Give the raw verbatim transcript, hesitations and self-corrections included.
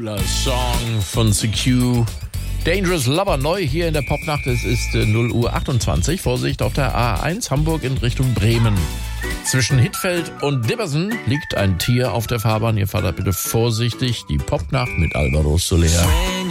Cooler Song von C Q. Dangerous Lover neu hier in der Popnacht. Es ist äh, null Uhr achtundzwanzig. Vorsicht auf der A eins Hamburg in Richtung Bremen. Zwischen Hittfeld und Dibbersen liegt ein Tier auf der Fahrbahn. Ihr fahrt da bitte vorsichtig. Die Popnacht mit Alvaro Soler.